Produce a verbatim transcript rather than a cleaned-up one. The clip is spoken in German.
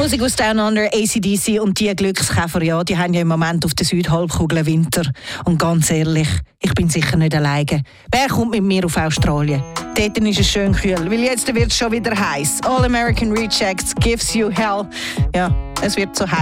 Musik aus Down Under, A C D C und die Glückskäfer, ja, die haben ja im Moment auf der Südhalbkugel Winter. Und ganz ehrlich, ich bin sicher nicht alleine. Wer kommt mit mir auf Australien? Dort ist es schön kühl, weil jetzt wird es schon wieder heiß. All American Rejects gives you hell. Ja, es wird so heiß.